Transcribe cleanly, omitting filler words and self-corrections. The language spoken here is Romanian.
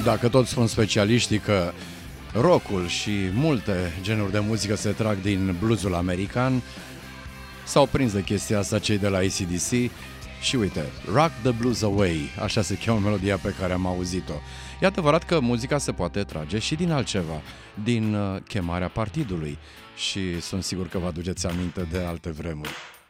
Dacă toți spun specialiștii că rockul și multe genuri de muzică se trag din bluesul american, s-au prins de chestia asta cei de la AC/DC și uite, Rock the Blues Away, așa se cheamă melodia pe care am auzit-o. E adevărat că muzica se poate trage și din altceva, din chemarea partidului, și sunt sigur că vă aduceți aminte de alte vremuri.